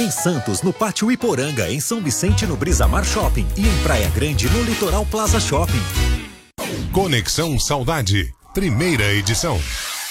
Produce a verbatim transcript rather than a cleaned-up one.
Em Santos, no Pátio Iporanga, em São Vicente, no Brisamar Shopping e em Praia Grande, no Litoral Plaza Shopping. Conexão Saudade, primeira edição.